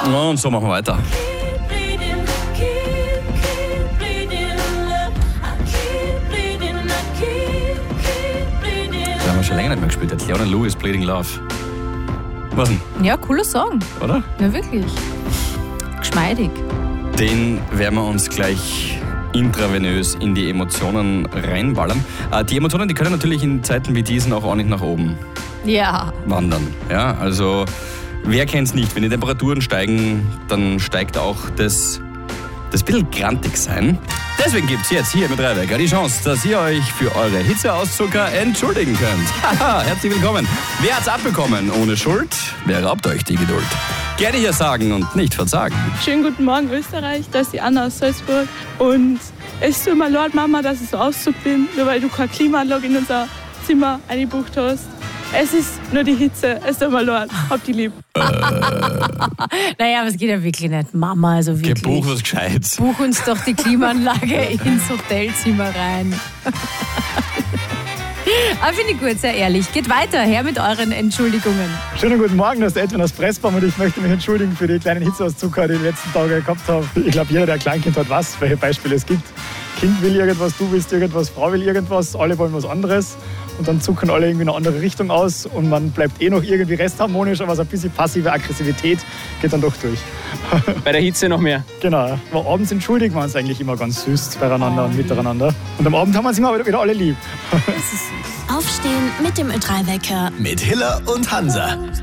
Und so machen wir weiter. Das haben wir schon länger nicht mehr gespielt. Jetzt Leona Lewis, Bleeding Love. Was denn? Ja, cooler Song. Oder? Ja, wirklich. Geschmeidig. Den werden wir uns gleich intravenös in die Emotionen reinballern. Die Emotionen, die können natürlich in Zeiten wie diesen auch ordentlich nach oben Ja. wandern. Ja, also wer kennt's nicht? Wenn die Temperaturen steigen, dann steigt auch das bisschen grantig sein. Deswegen gibt's jetzt hier mit Rheinwecker die Chance, dass ihr euch für eure Hitzeauszucker entschuldigen könnt. Haha, herzlich willkommen. Wer hat's abbekommen? Ohne Schuld? Wer raubt euch die Geduld? Gerne hier sagen und nicht verzagen. Schönen guten Morgen Österreich, da ist die Anna aus Salzburg. Und es tut mir leid, Mama, dass ich so Auszug bin, nur weil du keine Klimaanlage in unser Zimmer eingebucht hast. Es ist nur die Hitze, es tut mir leid, hab die lieb. Naja, aber es geht ja wirklich nicht. Mama, also wirklich. Buch was Gescheites. Buch uns doch die Klimaanlage ins Hotelzimmer rein. Aber finde ich gut, sehr ehrlich. Geht weiter, her mit euren Entschuldigungen. Schönen guten Morgen, das ist Edwin aus Pressbaum und ich möchte mich entschuldigen für die kleinen Hitzeauszucker, die ich die letzten Tage gehabt habe. Ich glaube, jeder, der ein Kleinkind hat, weiß, welche Beispiele es gibt. Kind will irgendwas, du willst irgendwas, Frau will irgendwas, alle wollen was anderes. Und dann zucken alle irgendwie in eine andere Richtung aus und man bleibt noch irgendwie restharmonisch, aber so ein bisschen passive Aggressivität geht dann doch durch. Bei der Hitze noch mehr. Genau, aber abends entschuldigen wir uns eigentlich immer ganz süß beieinander und miteinander. Und am Abend haben wir uns immer wieder alle lieb. Das ist süß. Aufstehen mit dem Ö3-Wecker. Mit Hiller und Hansa.